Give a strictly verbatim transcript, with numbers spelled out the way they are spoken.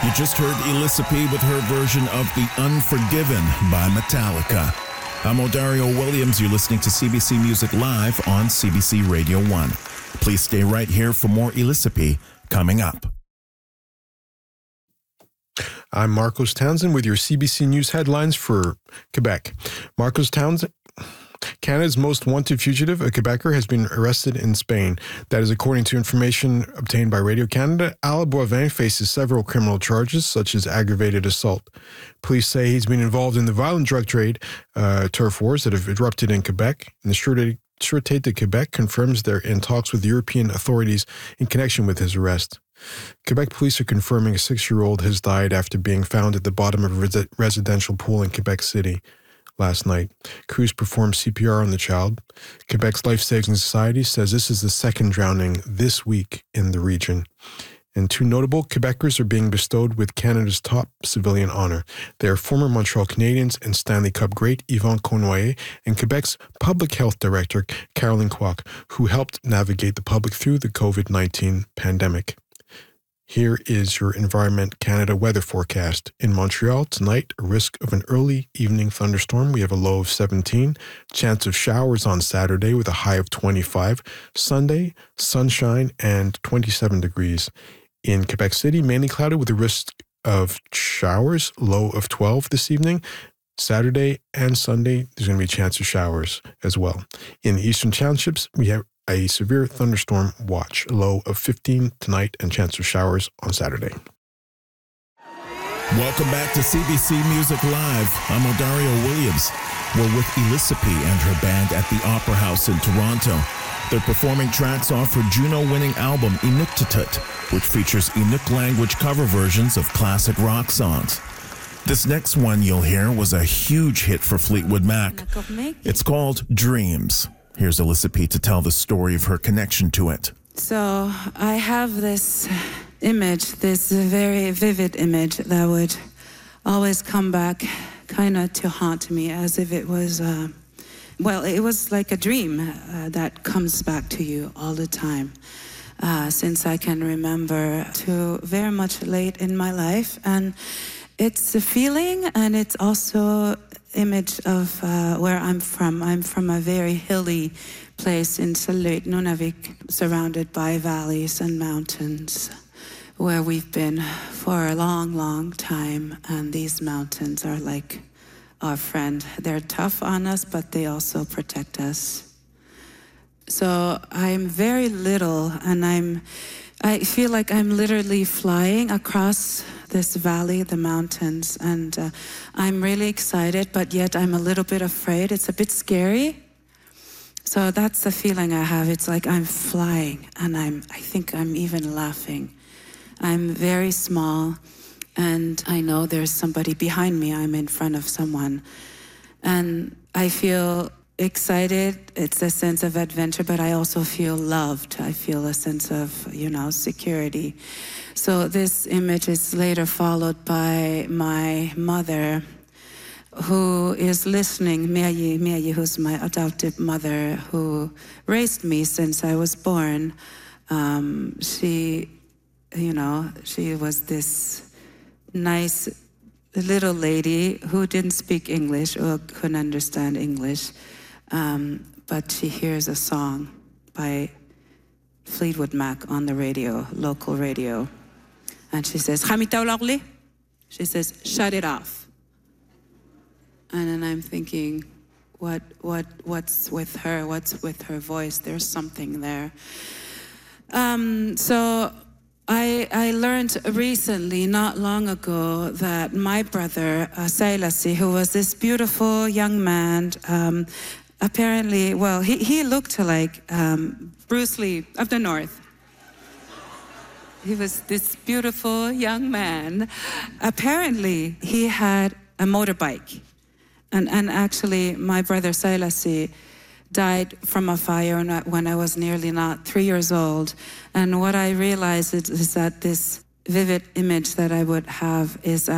You just heard Elissa P with her version of The Unforgiven by Metallica. I'm Odario Williams. You're listening to C B C Music Live on C B C Radio one. Please stay right here for more Elissa P coming up. I'm Marcos Townsend with your C B C News headlines for Quebec. Marcos Townsend, Canada's most wanted fugitive, a Quebecer, has been arrested in Spain. That is according to information obtained by Radio-Canada. Alain Boivin faces several criminal charges, such as aggravated assault. Police say he's been involved in the violent drug trade, uh, turf wars that have erupted in Quebec. And the Sûreté Sûreté de Quebec confirms they're in talks with European authorities in connection with his arrest. Quebec police are confirming a six-year-old has died after being found at the bottom of a res- residential pool in Quebec City last night. Crews performed C P R on the child. Quebec's Life Saving Society says this is the second drowning this week in the region. And two notable Quebecers are being bestowed with Canada's top civilian honor. They are former Montreal Canadiens and Stanley Cup great Yvon Cournoyer and Quebec's Public Health Director Caroline Kwok, who helped navigate the public through the covid nineteen pandemic. Here is your Environment Canada weather forecast. In Montreal tonight, a risk of an early evening thunderstorm. We have a low of seventeen. Chance of showers on Saturday with a high of twenty-five. Sunday, sunshine and twenty-seven degrees. In Quebec City, mainly cloudy with a risk of showers, low of twelve this evening. Saturday and Sunday, there's going to be a chance of showers as well. In the Eastern Townships, we have a severe thunderstorm watch, a low of fifteen tonight and chance of showers on Saturday. Welcome back to C B C Music Live. I'm Odario Williams. We're with Elissa P and her band at the Opera House in Toronto. They're performing tracks off her Juno-winning album Inuktitut, which features Inuk language cover versions of classic rock songs. This next one you'll hear was a huge hit for Fleetwood Mac. It's called Dreams. Here's Elissa P to tell the story of her connection to it. So I have this image, this very vivid image that would always come back kind of to haunt me as if it was, uh, well, it was like a dream uh, that comes back to you all the time. Uh, since I can remember to very much late in my life. And it's a feeling and it's also image of uh, where I'm from. I'm from a very hilly place in Sault, Nunavik, surrounded by valleys and mountains, where we've been for a long, long time. And these mountains are like our friend. They're tough on us, but they also protect us. So I'm very little, and I'm, I feel like I'm literally flying across this valley, the mountains, and uh, I'm really excited, but yet I'm a little bit afraid. It's a bit scary. So that's the feeling I have. It's like I'm flying, and I'm, I think I'm even laughing. I'm very small, and I know there's somebody behind me. I'm in front of someone, and I feel excited. It's a sense of adventure, but I also feel loved. I feel a sense of, you know, security. So this image is later followed by my mother, who is listening, Mirji, Mirji, who's my adoptive mother, who raised me since I was born. Um, she, you know, she was this nice little lady who didn't speak English or couldn't understand English. Um, but she hears a song by Fleetwood Mac on the radio, local radio. And she says, she says, shut it off. And then I'm thinking, what, what, what's with her? What's with her voice? There's something there. Um, so I, I learned recently, not long ago, that my brother, uh, Sailasi, who was this beautiful young man, um, apparently, well, he, he looked like um, Bruce Lee of the North. He was this beautiful young man. Apparently, he had a motorbike. And, and actually, my brother Sailasi died from a fire when I was nearly not three years old. And what I realized is, is that this vivid image that I would have is